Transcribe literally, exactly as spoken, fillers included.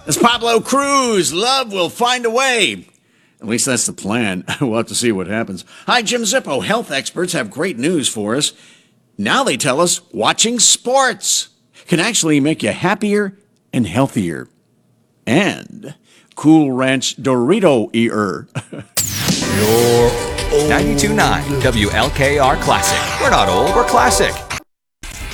It's Pablo Cruz. Love will find a way. At least that's the plan. We'll have to see what happens. Hi, Jim Zippo. Health experts have great news for us. Now they tell us watching sports can actually make you happier and healthier. And Cool Ranch Dorito-eater. ninety-two point nine W L K R Classic. We're not old, we're classic.